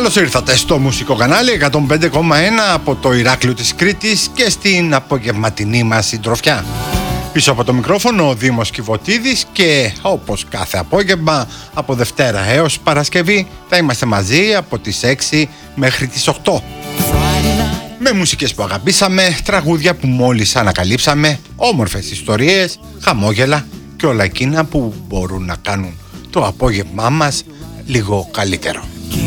Καλώς ήρθατε στο μουσικό κανάλι 105,1 από το Ηράκλειο της Κρήτης και στην απογευματινή μας συντροφιά. Πίσω από το μικρόφωνο ο Δήμος Κιβωτίδης και όπως κάθε απόγευμα από Δευτέρα έως Παρασκευή θα είμαστε μαζί από τις 6 μέχρι τις 8. Με μουσικές που αγαπήσαμε, τραγούδια που μόλις ανακαλύψαμε, όμορφες ιστορίες, χαμόγελα και όλα εκείνα που μπορούν να κάνουν το απόγευμά μας λίγο καλύτερο.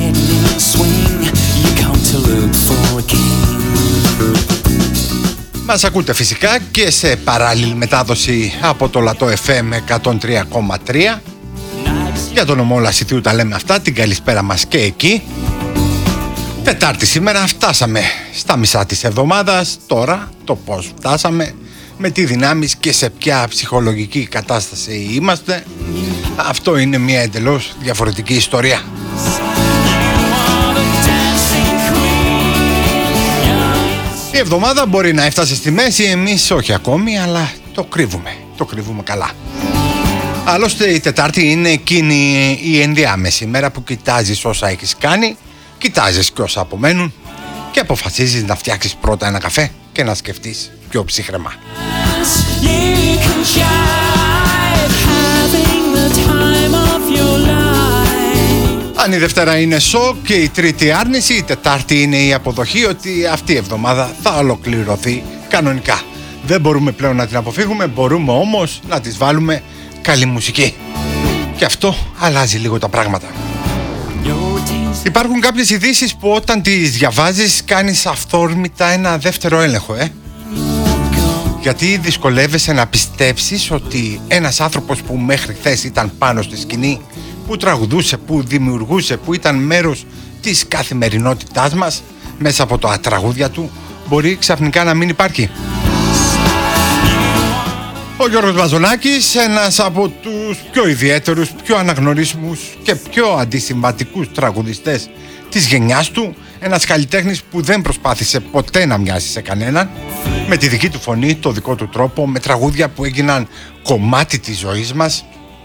Μας ακούτε φυσικά και σε παράλληλη μετάδοση από το Λατό FM 103,3. Για το νομό Λασιθίου τα λέμε αυτά, την καλησπέρα μας και εκεί. Τετάρτη σήμερα, φτάσαμε στα μισά της εβδομάδας. Τώρα το πώς φτάσαμε, με τι δυνάμεις και σε ποια ψυχολογική κατάσταση είμαστε, αυτό είναι μια εντελώς διαφορετική ιστορία. Η εβδομάδα μπορεί να έφτασε στη μέση, εμείς όχι ακόμη, αλλά το κρύβουμε καλά. Άλλωστε η Τετάρτη είναι εκείνη η ενδιάμεση μέρα που κοιτάζεις όσα έχεις κάνει, κοιτάζεις και όσα απομένουν και αποφασίζεις να φτιάξεις πρώτα ένα καφέ και να σκεφτείς πιο ψύχρεμα. Αν η Δευτέρα είναι σοκ και η Τρίτη άρνηση, η Τετάρτη είναι η αποδοχή ότι αυτή η εβδομάδα θα ολοκληρωθεί κανονικά. Δεν μπορούμε πλέον να την αποφύγουμε, μπορούμε όμως να της βάλουμε καλή μουσική. Και αυτό αλλάζει λίγο τα πράγματα. Υπάρχουν κάποιες ειδήσεις που όταν τις διαβάζεις κάνεις αυθόρμητα ένα δεύτερο έλεγχο, Γιατί δυσκολεύεσαι να πιστέψεις ότι ένας άνθρωπος που μέχρι χθες ήταν πάνω στη σκηνή, που τραγουδούσε, που δημιουργούσε, που ήταν μέρος της καθημερινότητάς μας μέσα από τα τραγούδια του, μπορεί ξαφνικά να μην υπάρχει. Ο Γιώργος Μαζονάκης, ένας από τους πιο ιδιαίτερους, πιο αναγνωρίσιμους και πιο αντισυμβατικούς τραγουδιστές της γενιάς του, ένας καλλιτέχνης που δεν προσπάθησε ποτέ να μοιάσει σε κανέναν, με τη δική του φωνή, το δικό του τρόπο, με τραγούδια που έγιναν κομμάτι της ζωής μας.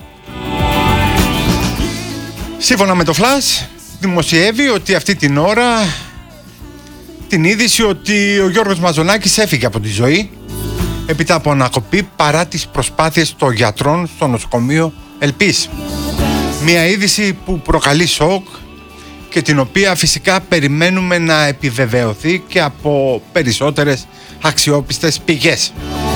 Σύμφωνα με το Flash, δημοσιεύει ότι αυτή την ώρα την είδηση ότι ο Γιώργος Μαζονάκης έφυγε από τη ζωή έπειτα από ανακοπή παρά τις προσπάθειες των γιατρών στο νοσοκομείο Ελπής. Μια είδηση που προκαλεί σοκ και την οποία φυσικά περιμένουμε να επιβεβαιωθεί και από περισσότερες αξιόπιστες πηγές.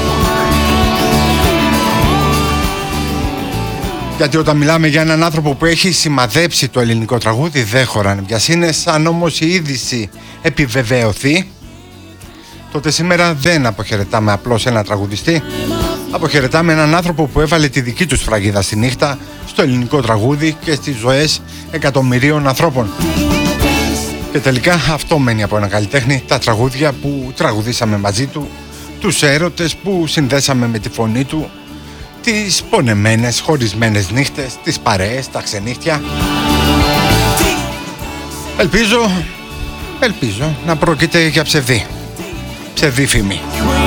Γιατί όταν μιλάμε για έναν άνθρωπο που έχει σημαδέψει το ελληνικό τραγούδι δεν χωράνε βιασύνες. Αν όμως η είδηση επιβεβαιωθεί, τότε σήμερα δεν αποχαιρετάμε απλώς έναν τραγουδιστή. Αποχαιρετάμε έναν άνθρωπο που έβαλε τη δική του σφραγίδα στη νύχτα στο ελληνικό τραγούδι και στις ζωές εκατομμυρίων ανθρώπων. Και τελικά αυτό μένει από έναν καλλιτέχνη, τα τραγούδια που τραγουδήσαμε μαζί του, τους έρωτες που συνδέσαμε με τη φωνή του, τις πονεμένες, χωρισμένες νύχτες, τις παρέες, τα ξενύχτια. Ελπίζω να πρόκειται για ψευδή φήμη.